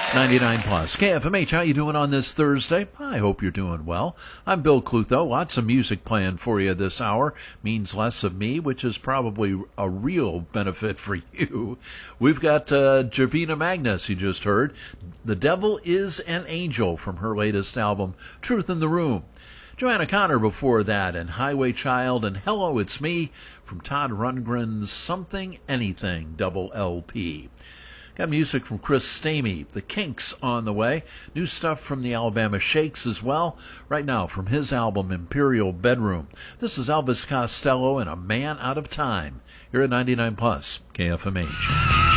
99 plus. KFMH, how you doing on this Thursday? I hope you're doing well. I'm Bill Clutho. Lots of music planned for you this hour. Means less of me, which is probably a real benefit for you. We've got Javina Magnus, you just heard. The Devil is an Angel from her latest album, Truth in the Room. Joanna Connor before that, and Highway Child, and Hello, It's Me from Todd Rundgren's Something Anything double LP. Got music from Chris Stamey, The Kinks on the way. New stuff from the Alabama Shakes as well. Right now from his album Imperial Bedroom. This is Elvis Costello and A Man Out of Time. Here at 99 Plus, KFMH.